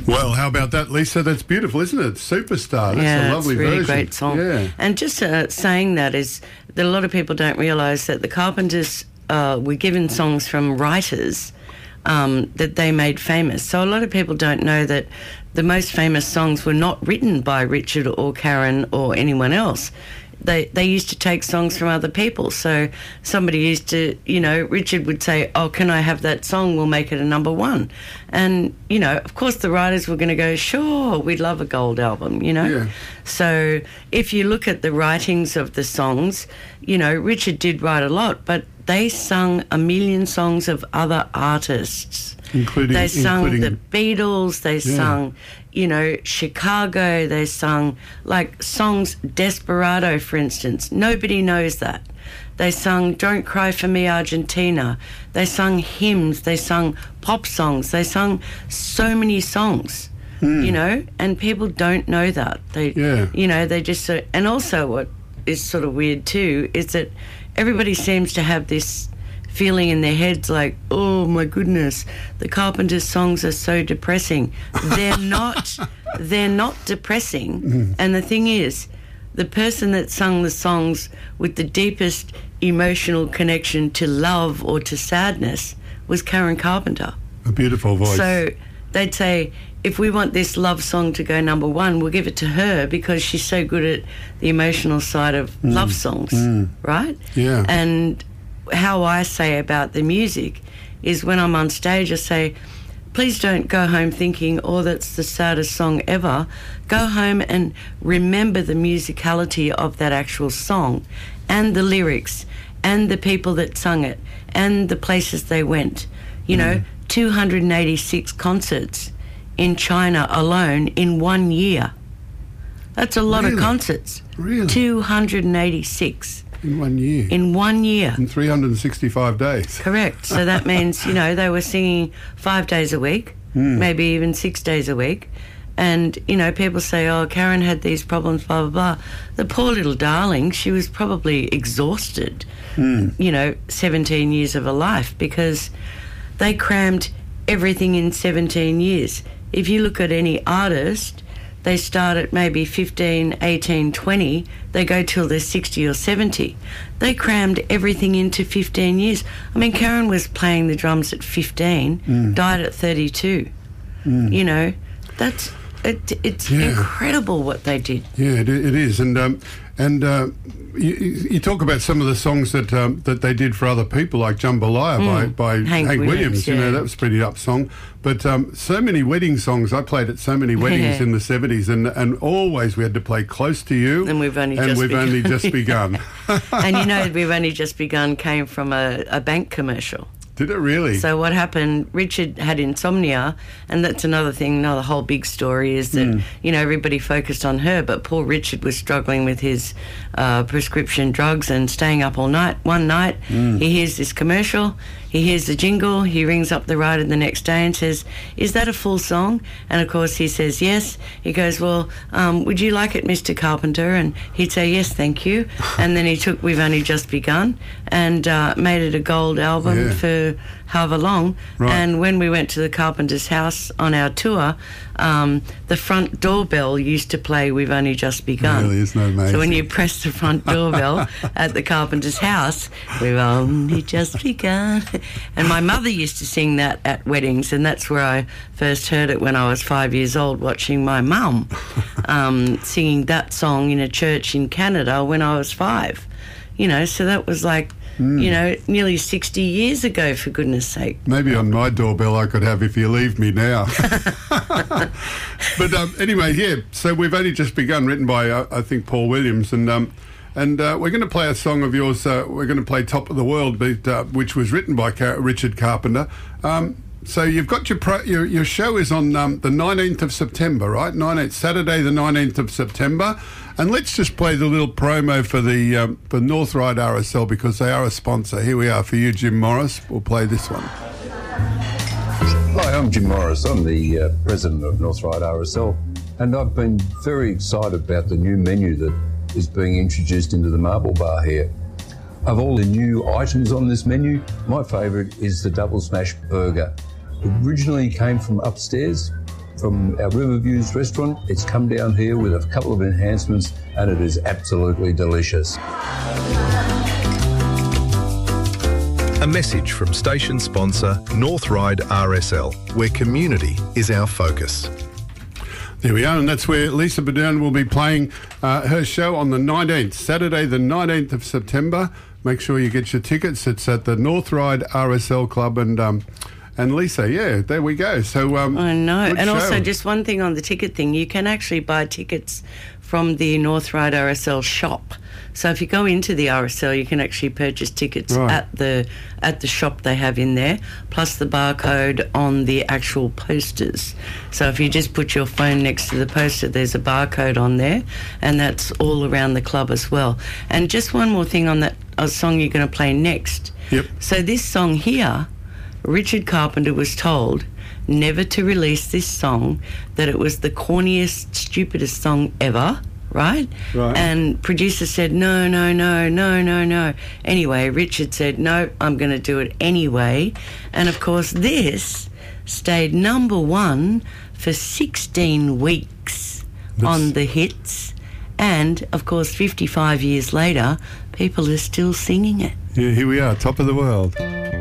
Well, how about that, Lisa? That's beautiful, isn't it? Superstar. That's a lovely it's a really version. great song. Yeah. And just saying that is that a lot of people don't realise that the Carpenters were given songs from writers that they made famous. So a lot of people don't know that the most famous songs were not written by Richard or Karen or anyone else. They used to take songs from other people. So somebody used to, Richard would say, "Oh, can I have that song? We'll make it a number one." And, of course the writers were going to go, "Sure, we'd love a gold album," Yeah. So if you look at the writings of the songs, Richard did write a lot, but they sung a million songs of other artists. They sung the Beatles, they sung, Chicago, they sung, like, songs, Desperado, for instance. Nobody knows that. They sung Don't Cry For Me, Argentina. They sung hymns, they sung pop songs, they sung so many songs, and people don't know that. They just... And also what is sort of weird too is that everybody seems to have this feeling in their heads like, "Oh my goodness, the Carpenters songs are so depressing." They're not. They're not depressing. And the thing is, the person that sung the songs with the deepest emotional connection to love or to sadness was Karen Carpenter. A beautiful voice. So they'd say, if we want this love song to go number one, we'll give it to her because she's so good at the emotional side of love songs, right? Yeah. And how I say about the music is when I'm on stage, I say, please don't go home thinking, "Oh, that's the saddest song ever." Go home and remember the musicality of that actual song and the lyrics and the people that sung it and the places they went. 286 concerts in China alone in 1 year. That's a lot of concerts. Really? 286. In 1 year? In 1 year. In 365 days. Correct. So that means, they were singing 5 days a week, maybe even 6 days a week. And, people say, "Oh, Karen had these problems, blah, blah, blah." The poor little darling, she was probably exhausted, 17 years of her life, because they crammed everything in 17 years. If you look at any artist, they start at maybe 15, 18, 20. They go till they're 60 or 70. They crammed everything into 15 years. I mean, Karen was playing the drums at 15, died at 32. It's incredible what they did. Yeah, it is. And you talk about some of the songs that they did for other people, like Jambalaya by Hank Williams. Yeah. That was a pretty up song. But so many wedding songs. I played at so many weddings in the 70s, and always we had to play Close to You. And we've only just begun. And We've Only Just Begun came from a bank commercial. Did it really? So what happened, Richard had insomnia, and that's another thing, another whole big story is that, everybody focused on her, but poor Richard was struggling with his prescription drugs and staying up all night. One night, he hears this commercial, he hears the jingle, he rings up the writer the next day and says, "Is that a full song?" And of course he says, "Yes." He goes, "Well, would you like it, Mr. Carpenter?" And he'd say, "Yes, thank you." And then he took We've Only Just Begun and made it a gold album for however long. Right. And when we went to the Carpenter's house on our tour, the front doorbell used to play We've Only Just Begun. Really, isn't that amazing? So when you press the front doorbell at the Carpenter's house, We've Only Just Begun. And my mother used to sing that at weddings, and that's where I first heard it when I was 5 years old, watching my mum singing that song in a church in Canada when I was 5. So that was like, nearly 60 years ago, for goodness sake. Maybe on my doorbell I could have If You Leave Me Now. But anyway, so We've Only Just Begun, written by, I think, Paul Williams, and we're going to play a song of yours. We're going to play Top of the World, which was written by Richard Carpenter. So you've got your show is on the 19th of September, right? Saturday the 19th of September. And let's just play the little promo for the for North Ryde RSL, because they are a sponsor. Here we are for you, Jim Morris. We'll play this one. Hi, I'm Jim Morris. I'm the president of North Ryde RSL, and I've been very excited about the new menu that is being introduced into the Marble Bar here. Of all the new items on this menu, my favourite is the Double Smash Burger. It originally came from upstairs from our Riverviews restaurant. It's come down here with a couple of enhancements, and it is absolutely delicious. A message from station sponsor Northride RSL, where community is our focus. There we are, and that's where Lisa Baddown will be playing her show on the 19th, Saturday the 19th of September. Make sure you get your tickets. It's at the Northride RSL Club, and Lisa, yeah, there we go. So I know, and show. Also just one thing on the ticket thing, you can actually buy tickets from the Northride RSL shop. So if you go into the RSL, you can actually purchase tickets at the shop they have in there, plus the barcode on the actual posters. So if you just put your phone next to the poster, there's a barcode on there, and that's all around the club as well. And just one more thing on that song you're going to play next. Yep. So this song here, Richard Carpenter was told never to release this song, that it was the corniest, stupidest song ever. Right? And producer said, no. Anyway, Richard said, no, I'm going to do it anyway. And, of course, this stayed number one for 16 weeks on the hits. And, of course, 55 years later, people are still singing it. Yeah, here we are, top of the world.